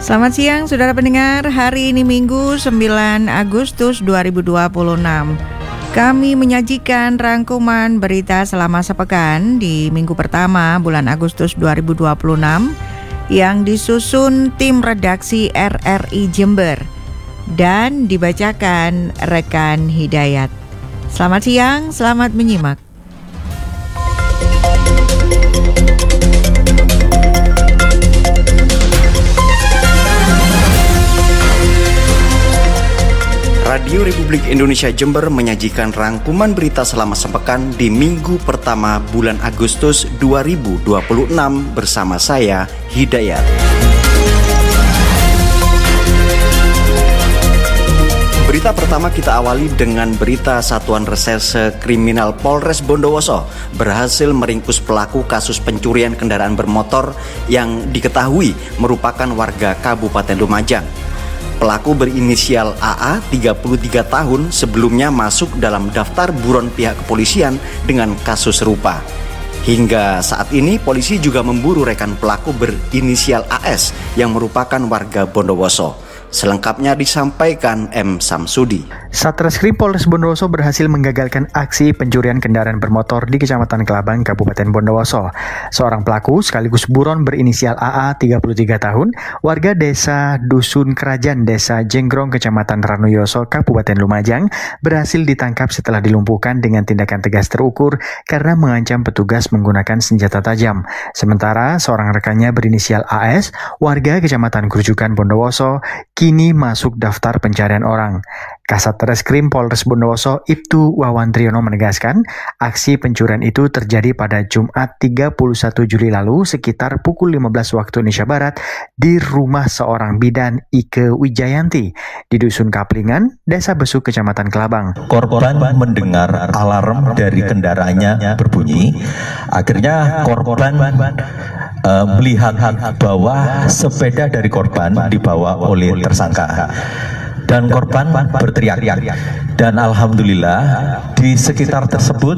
Selamat siang saudara pendengar, hari ini Minggu 9 Agustus 2026. Kami menyajikan rangkuman berita selama sepekan di minggu pertama bulan Agustus 2026 yang disusun tim redaksi RRI Jember dan dibacakan rekan Hidayat. Selamat siang, selamat menyimak. Radio Republik Indonesia Jember menyajikan rangkuman berita selama sepekan di minggu pertama bulan Agustus 2026 bersama saya, Hidayat. Berita pertama kita awali dengan berita Satuan Reserse Kriminal Polres Bondowoso berhasil meringkus pelaku kasus pencurian kendaraan bermotor yang diketahui merupakan warga Kabupaten Lumajang. Pelaku berinisial AA, 33 tahun, sebelumnya masuk dalam daftar buron pihak kepolisian dengan kasus serupa. Hingga saat ini, polisi juga memburu rekan pelaku berinisial AS yang merupakan warga Bondowoso. Selengkapnya disampaikan M. Samsudi. Satreskrim Polres Bondowoso berhasil menggagalkan aksi pencurian kendaraan bermotor di Kecamatan Kelabang, Kabupaten Bondowoso. Seorang pelaku sekaligus buron berinisial AA, 33 tahun, warga desa Dusun Kerajaan, Desa Jenggrong, Kecamatan Ranuyoso, Kabupaten Lumajang, berhasil ditangkap setelah dilumpuhkan dengan tindakan tegas terukur karena mengancam petugas menggunakan senjata tajam. Sementara seorang rekannya berinisial AS, warga Kecamatan Grujukan, Bondowoso, kini masuk daftar pencarian orang. Kasat Reskrim Polres Bondowoso Ibtu Wawan Triyono menegaskan, aksi pencurian itu terjadi pada Jumat 31 Juli lalu sekitar pukul 15 waktu Indonesia Barat di rumah seorang bidan Ike Wijayanti di Dusun Kaplingan, Desa Besuk, Kecamatan Kelabang. Korban mendengar alarm dari kendaraannya berbunyi. Akhirnya korban melihat bahwa sepeda dari korban dibawa oleh tersangka. Dan korban berteriak. Dan alhamdulillah di sekitar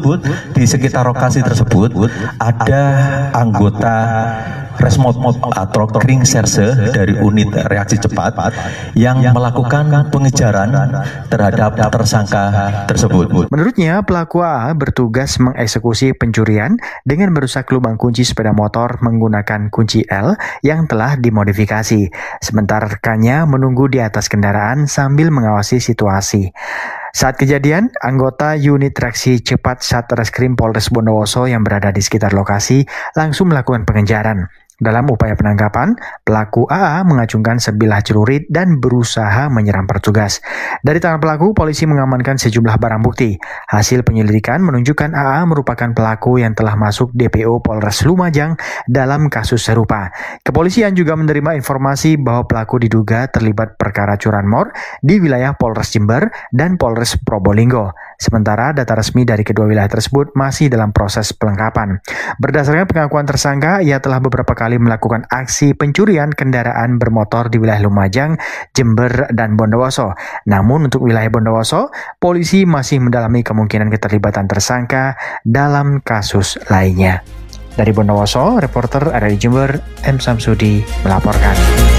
lokasi tersebut ada anggota Resmob atau Kring Serse dari unit reaksi cepat yang melakukan pengejaran terhadap tersangka tersebut. Menurutnya, pelaku A bertugas mengeksekusi pencurian dengan merusak lubang kunci sepeda motor menggunakan kunci L yang telah dimodifikasi. Sementara rekannya menunggu di atas kendaraan sambil mengawasi situasi. Saat kejadian, anggota unit reaksi cepat Satreskrim Polres Bondowoso yang berada di sekitar lokasi langsung melakukan pengejaran. Dalam upaya penangkapan, pelaku AA mengacungkan sebilah celurit dan berusaha menyerang petugas. Dari tangan pelaku, polisi mengamankan sejumlah barang bukti. Hasil penyelidikan menunjukkan AA merupakan pelaku yang telah masuk DPO Polres Lumajang dalam kasus serupa. Kepolisian juga menerima informasi bahwa pelaku diduga terlibat perkara curanmor di wilayah Polres Jember dan Polres Probolinggo. Sementara data resmi dari kedua wilayah tersebut masih dalam proses pelengkapan. Berdasarkan pengakuan tersangka, ia telah beberapa kali melakukan aksi pencurian kendaraan bermotor di wilayah Lumajang, Jember, dan Bondowoso. Namun untuk wilayah Bondowoso, polisi masih mendalami kemungkinan keterlibatan tersangka dalam kasus lainnya. Dari Bondowoso, reporter RRI Jember, M. Samsudi melaporkan.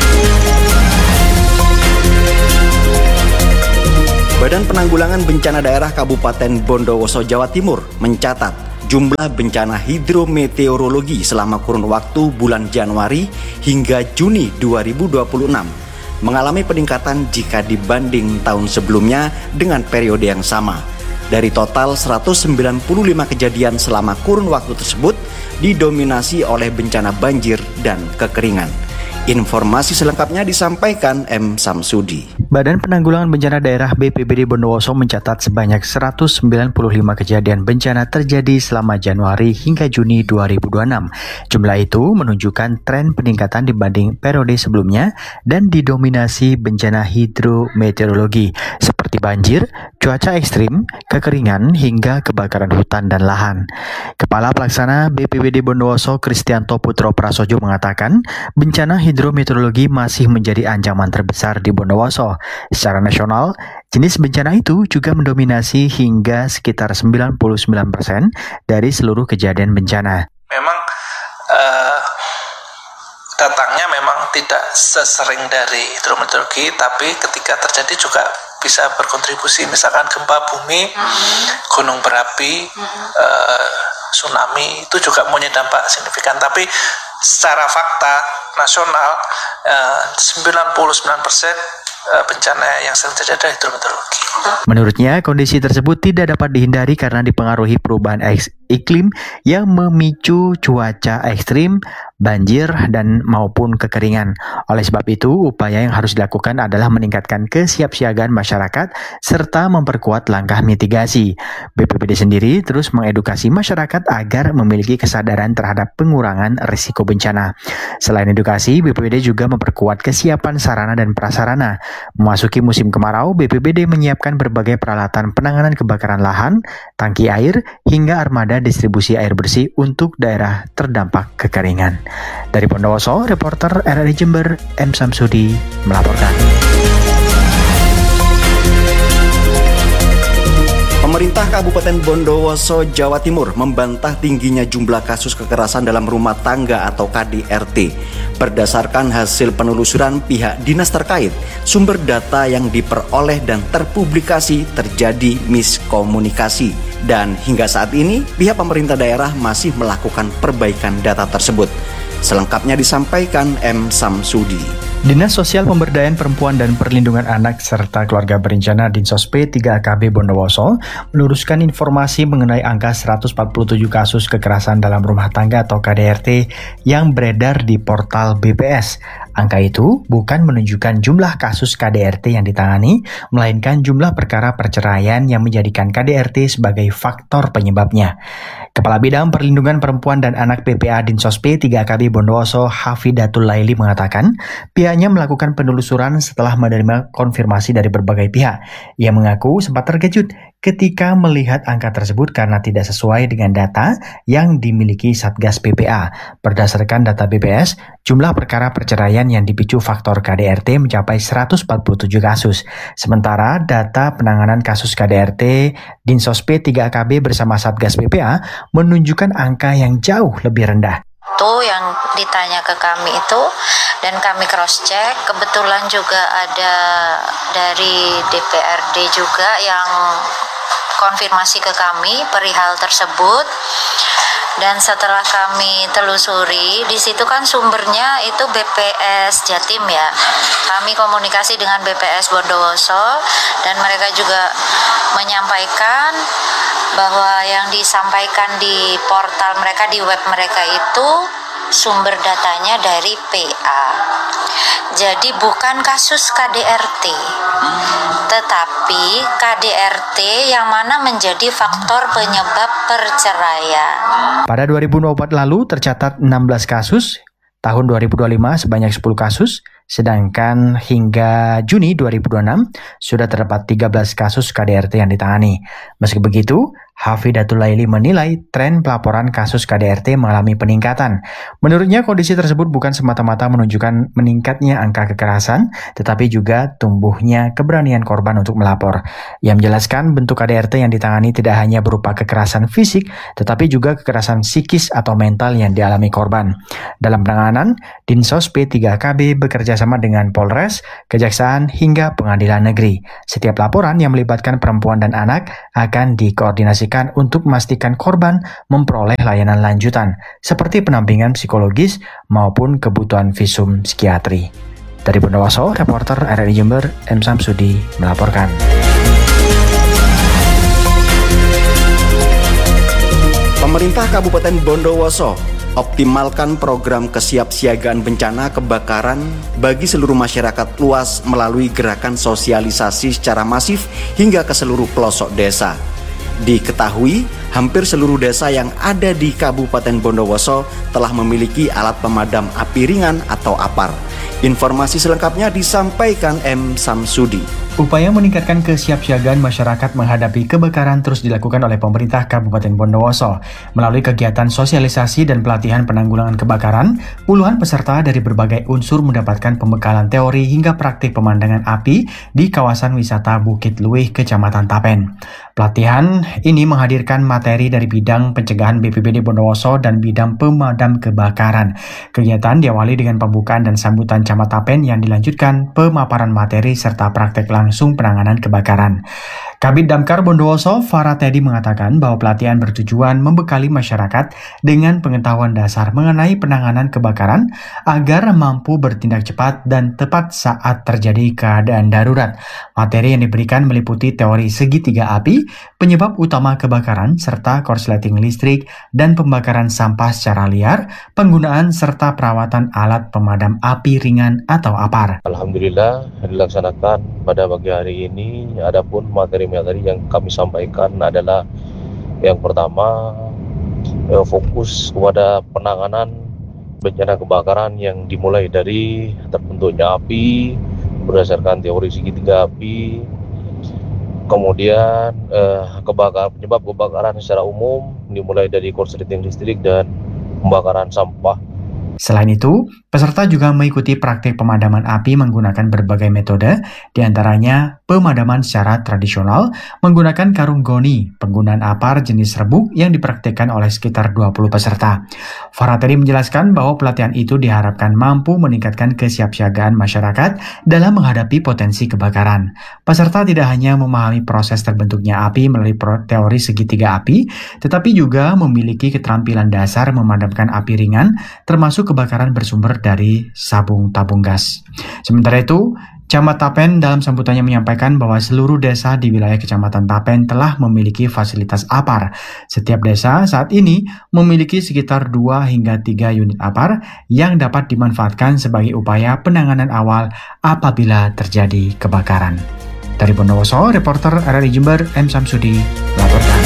Badan Penanggulangan Bencana Daerah Kabupaten Bondowoso, Jawa Timur mencatat jumlah bencana hidrometeorologi selama kurun waktu bulan Januari hingga Juni 2026 mengalami peningkatan jika dibanding tahun sebelumnya dengan periode yang sama. Dari total 195 kejadian selama kurun waktu tersebut didominasi oleh bencana banjir dan kekeringan. Informasi selengkapnya disampaikan M. Samsudi. Badan Penanggulangan Bencana Daerah BPBD Bondowoso mencatat sebanyak 195 kejadian bencana terjadi selama Januari hingga Juni 2026. Jumlah itu menunjukkan tren peningkatan dibanding periode sebelumnya dan didominasi bencana hidrometeorologi seperti banjir, cuaca ekstrim, kekeringan, hingga kebakaran hutan dan lahan. Kepala Pelaksana BPBD Bondowoso Kristianto Putro Prasojo mengatakan, bencana hidrometeorologi masih menjadi ancaman terbesar di Bondowoso. Secara nasional, jenis bencana itu juga mendominasi hingga sekitar 99% dari seluruh kejadian bencana. Memang datangnya memang tidak sesering dari hidrometeorologi, tapi ketika terjadi juga bisa berkontribusi, misalkan gempa bumi, gunung berapi, tsunami, itu juga punya dampak signifikan. Tapi secara fakta nasional 99% bencana yang sering terjadi adalah hidrometeorologi. Menurutnya, kondisi tersebut tidak dapat dihindari karena dipengaruhi perubahan iklim yang memicu cuaca ekstrim, banjir, dan maupun kekeringan. Oleh sebab itu, upaya yang harus dilakukan adalah meningkatkan kesiapsiagaan masyarakat serta memperkuat langkah mitigasi. BPBD sendiri terus mengedukasi masyarakat agar memiliki kesadaran terhadap pengurangan risiko bencana. Selain edukasi, BPBD juga memperkuat kesiapan sarana dan prasarana. Memasuki musim kemarau, BPBD menyiapkan berbagai peralatan penanganan kebakaran lahan, tangki air, hingga armada distribusi air bersih untuk daerah terdampak kekeringan. Dari Bondowoso, reporter RRI Jember, M. Samsudi melaporkan. Pemerintah Kabupaten Bondowoso, Jawa Timur membantah tingginya jumlah kasus kekerasan dalam rumah tangga atau KDRT. Berdasarkan hasil penelusuran pihak dinas terkait, sumber data yang diperoleh dan terpublikasi terjadi miskomunikasi. Dan hingga saat ini, pihak pemerintah daerah masih melakukan perbaikan data tersebut. Selengkapnya disampaikan M. Samsudi. Dinas Sosial Pemberdayaan Perempuan dan Perlindungan Anak serta Keluarga Berencana Dinsos P3AKB Bondowoso meluruskan informasi mengenai angka 147 kasus kekerasan dalam rumah tangga atau KDRT yang beredar di portal BPS. Angka itu bukan menunjukkan jumlah kasus KDRT yang ditangani, melainkan jumlah perkara perceraian yang menjadikan KDRT sebagai faktor penyebabnya. Kepala Bidang Perlindungan Perempuan dan Anak PPA Dinsos P3AKB Bondowoso, Hafidatul Laili mengatakan, pihaknya melakukan penelusuran setelah menerima konfirmasi dari berbagai pihak. Ia mengaku sempat terkejut ketika melihat angka tersebut karena tidak sesuai dengan data yang dimiliki Satgas PPA. Berdasarkan data BPS, jumlah perkara perceraian yang dipicu faktor KDRT mencapai 147 kasus. Sementara data penanganan kasus KDRT Dinsos P3AKB bersama Satgas PPA menunjukkan angka yang jauh lebih rendah. Itu yang ditanya ke kami itu, dan kami cross check, kebetulan juga ada dari DPRD juga yang konfirmasi ke kami perihal tersebut. Dan setelah kami telusuri, di situ kan sumbernya itu BPS Jatim ya. Kami komunikasi dengan BPS Bondowoso dan mereka juga menyampaikan bahwa yang disampaikan di portal mereka, di web mereka itu sumber datanya dari PA. Jadi bukan kasus KDRT, tetapi KDRT yang mana menjadi faktor penyebab perceraian. Pada 2024 lalu tercatat 16 kasus, tahun 2025 sebanyak 10 kasus, sedangkan hingga Juni 2026 sudah terdapat 13 kasus KDRT yang ditangani. Meski begitu, Hafidatul Laili menilai tren pelaporan kasus KDRT mengalami peningkatan. Menurutnya kondisi tersebut bukan semata-mata menunjukkan meningkatnya angka kekerasan, tetapi juga tumbuhnya keberanian korban untuk melapor. Ia menjelaskan bentuk KDRT yang ditangani tidak hanya berupa kekerasan fisik, tetapi juga kekerasan psikis atau mental yang dialami korban. Dalam penanganan, Dinsos P3AKB bekerja sama dengan Polres, Kejaksaan, hingga Pengadilan Negeri. Setiap laporan yang melibatkan perempuan dan anak akan dikoordinasikan untuk memastikan korban memperoleh layanan lanjutan, seperti pendampingan psikologis maupun kebutuhan visum psikiatri. Dari Bondowoso, reporter RRI Jember, M. Samsudi melaporkan. Pemerintah Kabupaten Bondowoso optimalkan program kesiapsiagaan bencana kebakaran bagi seluruh masyarakat luas melalui gerakan sosialisasi secara masif hingga ke seluruh pelosok desa. Diketahui, hampir seluruh desa yang ada di Kabupaten Bondowoso telah memiliki alat pemadam api ringan atau APAR. Informasi selengkapnya disampaikan M. Samsudi. Upaya meningkatkan kesiapsiagaan masyarakat menghadapi kebakaran terus dilakukan oleh pemerintah Kabupaten Bondowoso. Melalui kegiatan sosialisasi dan pelatihan penanggulangan kebakaran, puluhan peserta dari berbagai unsur mendapatkan pembekalan teori hingga praktik pemandangan api di kawasan wisata Bukit Luih, Kecamatan Tapen. Pelatihan ini menghadirkan materi dari bidang pencegahan BPBD Bondowoso dan bidang pemadam kebakaran. Kegiatan diawali dengan pembukaan dan sambutan Camat Tapen yang dilanjutkan pemaparan materi serta praktek langsung penanganan kebakaran. Kabid Damkar Bondowoso, Farah Teddy mengatakan bahwa pelatihan bertujuan membekali masyarakat dengan pengetahuan dasar mengenai penanganan kebakaran agar mampu bertindak cepat dan tepat saat terjadi keadaan darurat. Materi yang diberikan meliputi teori segitiga api, penyebab utama kebakaran, serta korsleting listrik dan pembakaran sampah secara liar, penggunaan serta perawatan alat pemadam api ringan atau APAR. Alhamdulillah dilaksanakan pada pagi hari ini. Adapun materi yang kami sampaikan adalah yang pertama fokus kepada penanganan bencana kebakaran yang dimulai dari terbentuknya api berdasarkan teori segitiga api, kemudian penyebab kebakaran secara umum dimulai dari korsleting listrik dan pembakaran sampah. Selain itu, peserta juga mengikuti praktik pemadaman api menggunakan berbagai metode, diantaranya pemadaman secara tradisional menggunakan karung goni, penggunaan APAR jenis rebuk yang dipraktikkan oleh sekitar 20 peserta. Farah tadi menjelaskan bahwa pelatihan itu diharapkan mampu meningkatkan kesiapsiagaan masyarakat dalam menghadapi potensi kebakaran. Peserta tidak hanya memahami proses terbentuknya api melalui teori segitiga api, tetapi juga memiliki keterampilan dasar memadamkan api ringan, termasuk kebakaran bersumber dari sabung tabung gas. Sementara itu, Camat Tapen dalam sambutannya menyampaikan bahwa seluruh desa di wilayah Kecamatan Tapen telah memiliki fasilitas APAR. Setiap desa saat ini memiliki sekitar 2 hingga 3 unit APAR yang dapat dimanfaatkan sebagai upaya penanganan awal apabila terjadi kebakaran. Dari Bondowoso, reporter RRI Jember M. Samsudi melaporkan.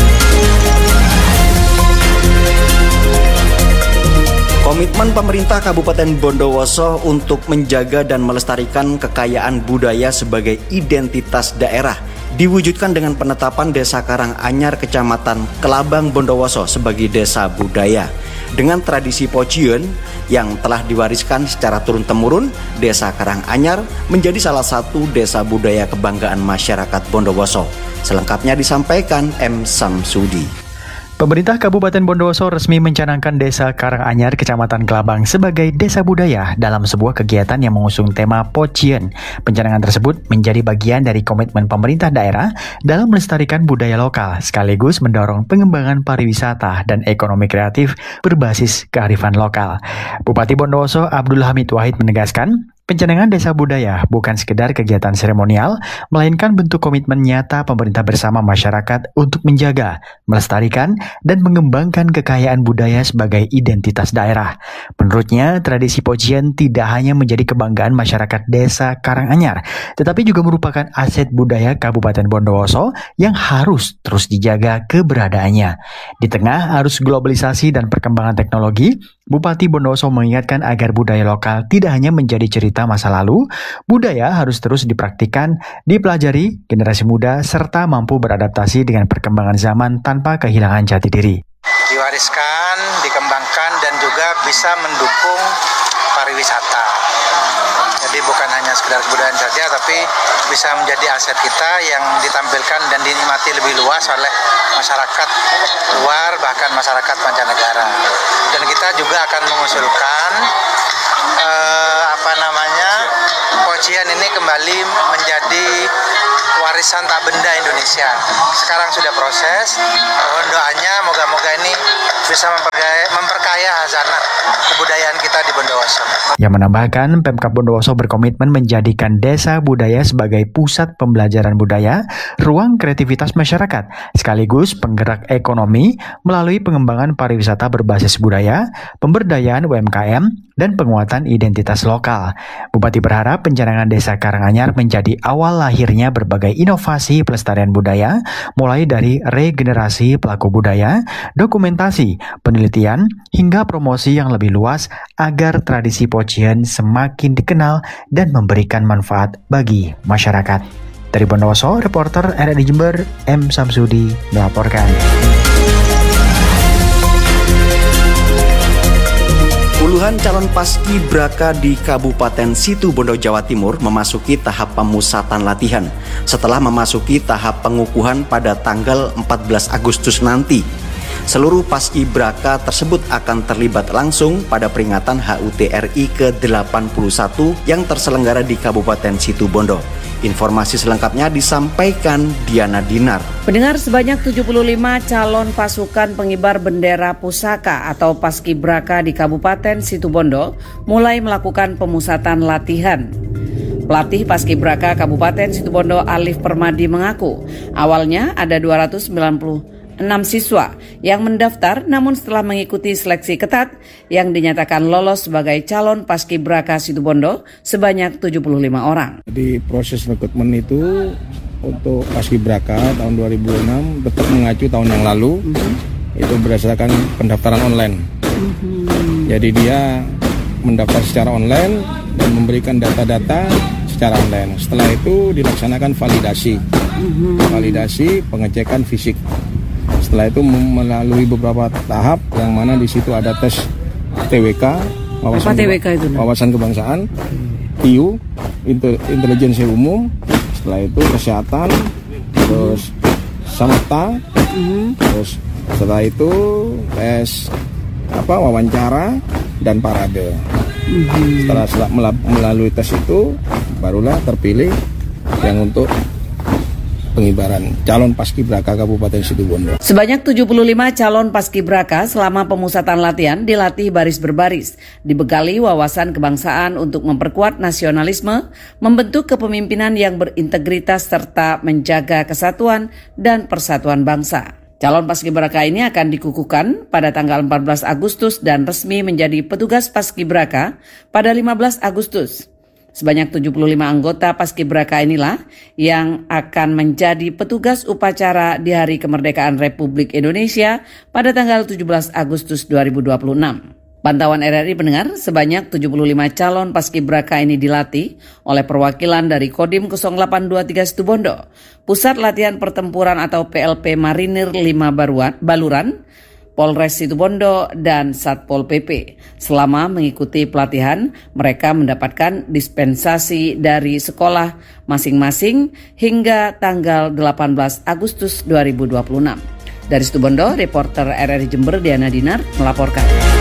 Komitmen pemerintah Kabupaten Bondowoso untuk menjaga dan melestarikan kekayaan budaya sebagai identitas daerah diwujudkan dengan penetapan Desa Karanganyar Kecamatan Kelabang Bondowoso sebagai desa budaya. Dengan tradisi Pociun yang telah diwariskan secara turun-temurun, Desa Karanganyar menjadi salah satu desa budaya kebanggaan masyarakat Bondowoso. Selengkapnya disampaikan M. Samsudi. Pemerintah Kabupaten Bondowoso resmi mencanangkan Desa Karanganyar Kecamatan Kelabang sebagai desa budaya dalam sebuah kegiatan yang mengusung tema Pociun. Pencanangan tersebut menjadi bagian dari komitmen pemerintah daerah dalam melestarikan budaya lokal sekaligus mendorong pengembangan pariwisata dan ekonomi kreatif berbasis kearifan lokal. Bupati Bondowoso Abdul Hamid Wahid menegaskan, pencanangan desa budaya bukan sekedar kegiatan seremonial, melainkan bentuk komitmen nyata pemerintah bersama masyarakat untuk menjaga, melestarikan, dan mengembangkan kekayaan budaya sebagai identitas daerah. Menurutnya, tradisi Pociun tidak hanya menjadi kebanggaan masyarakat desa Karanganyar, tetapi juga merupakan aset budaya Kabupaten Bondowoso yang harus terus dijaga keberadaannya. Di tengah arus globalisasi dan perkembangan teknologi, Bupati Bondowoso mengingatkan agar budaya lokal tidak hanya menjadi cerita masa lalu, budaya harus terus dipraktikkan, dipelajari generasi muda, serta mampu beradaptasi dengan perkembangan zaman tanpa kehilangan jati diri. Diwariskan, dikembangkan, dan juga bisa mendukung pariwisata. Jadi bukan hanya sekedar kebudayaan saja, tapi bisa menjadi aset kita yang ditampilkan dan dinikmati lebih luas oleh masyarakat luar, bahkan masyarakat mancanegara. Dan kita juga akan mengusulkan Pociun ini kembali menjadi warisan tak benda Indonesia. Sekarang sudah proses, mohon doanya moga-moga ini bisa memperkaya hazanah kebudayaan kita di Bondowoso. Yang menambahkan, Pemkab Bondowoso berkomitmen menjadikan desa budaya sebagai pusat pembelajaran budaya, ruang kreativitas masyarakat, sekaligus penggerak ekonomi melalui pengembangan pariwisata berbasis budaya, pemberdayaan UMKM, dan penguatan identitas lokal. Bupati berharap pencanangan Desa Karanganyar menjadi awal lahirnya berbagai inovasi pelestarian budaya, mulai dari regenerasi pelaku budaya, dokumentasi, penelitian, hingga promosi yang lebih luas agar tradisi Pociun semakin dikenal dan memberikan manfaat bagi masyarakat. Dari Bondowoso, reporter RRI Jember, M. Samsudi melaporkan. Puluhan calon paskibraka di Kabupaten Situbondo, Jawa Timur memasuki tahap pemusatan latihan setelah memasuki tahap pengukuhan pada tanggal 14 Agustus nanti. Seluruh paskibraka tersebut akan terlibat langsung pada peringatan HUT RI ke-81 yang terselenggara di Kabupaten Situbondo. Informasi selengkapnya disampaikan Diana Dinar. Pendengar, sebanyak 75 calon pasukan pengibar bendera pusaka atau paskibraka di Kabupaten Situbondo mulai melakukan pemusatan latihan. Pelatih paskibraka Kabupaten Situbondo Alif Permadi mengaku awalnya ada 296 siswa yang mendaftar, namun setelah mengikuti seleksi ketat yang dinyatakan lolos sebagai calon paskibraka Situbondo sebanyak 75 orang. Di proses rekrutmen itu untuk paskibraka tahun 2006 tetap mengacu tahun yang lalu, itu berdasarkan pendaftaran online. Jadi dia mendaftar secara online dan memberikan data-data secara online. Setelah itu dilaksanakan validasi pengecekan fisik. Setelah itu melalui beberapa tahap yang mana di situ ada tes TWK, wawasan kebangsaan, IU, intelijensi umum, setelah itu kesehatan, terus samata, terus setelah itu tes wawancara dan parade. Setelah melalui tes itu barulah terpilih yang untuk pengibaran calon paskibraka Kabupaten Situbondo. Sebanyak 75 calon paskibraka selama pemusatan latihan dilatih baris berbaris, dibekali wawasan kebangsaan untuk memperkuat nasionalisme, membentuk kepemimpinan yang berintegritas serta menjaga kesatuan dan persatuan bangsa. Calon paskibraka ini akan dikukuhkan pada tanggal 14 Agustus dan resmi menjadi petugas paskibraka pada 15 Agustus. Sebanyak 75 anggota paskibraka inilah yang akan menjadi petugas upacara di Hari Kemerdekaan Republik Indonesia pada tanggal 17 Agustus 2026. Pantauan RRI pendengar, sebanyak 75 calon paskibraka ini dilatih oleh perwakilan dari Kodim 0823 Situbondo, Pusat Latihan Pertempuran atau PLP Marinir 5 Baluran, Polres Situbondo, dan Satpol PP. Selama mengikuti pelatihan, mereka mendapatkan dispensasi dari sekolah masing-masing hingga tanggal 18 Agustus 2026. Dari Situbondo, reporter RRI Jember Diana Dinar melaporkan.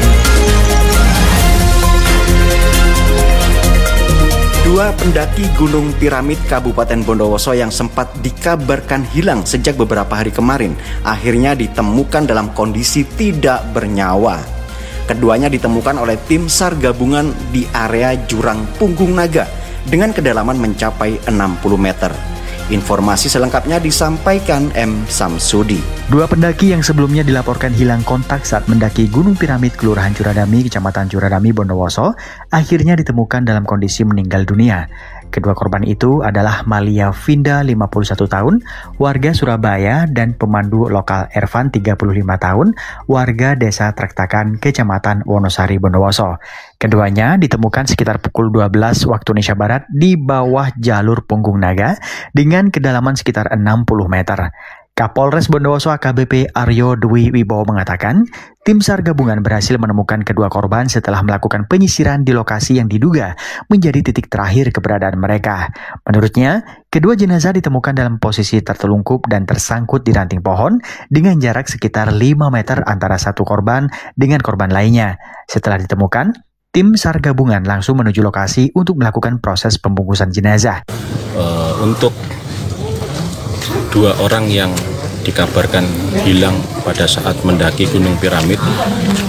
Dua pendaki Gunung Piramid Kabupaten Bondowoso yang sempat dikabarkan hilang sejak beberapa hari kemarin akhirnya ditemukan dalam kondisi tidak bernyawa. Keduanya ditemukan oleh tim SAR gabungan di area Jurang Punggung Naga dengan kedalaman mencapai 60 meter. Informasi selengkapnya disampaikan M. Samsudi. Dua pendaki yang sebelumnya dilaporkan hilang kontak saat mendaki Gunung Piramid Kelurahan Curadami, Kecamatan Curadami, Bondowoso, akhirnya ditemukan dalam kondisi meninggal dunia. Kedua korban itu adalah Malia Vinda, 51 tahun, warga Surabaya, dan pemandu lokal Ervan, 35 tahun, warga Desa Trektakan, Kecamatan Wonosari, Bondowoso. Keduanya ditemukan sekitar pukul 12 waktu Indonesia Barat di bawah jalur Punggung Naga dengan kedalaman sekitar 60 meter. Kapolres Bondowoso AKBP Aryo Dwi Wibowo mengatakan, tim SAR gabungan berhasil menemukan kedua korban setelah melakukan penyisiran di lokasi yang diduga menjadi titik terakhir keberadaan mereka. Menurutnya, kedua jenazah ditemukan dalam posisi tertelungkup dan tersangkut di ranting pohon dengan jarak sekitar 5 meter antara satu korban dengan korban lainnya. Setelah ditemukan, tim SAR gabungan langsung menuju lokasi untuk melakukan proses pembungkusan jenazah. Untuk dua orang yang dikabarkan hilang pada saat mendaki Gunung Piramid,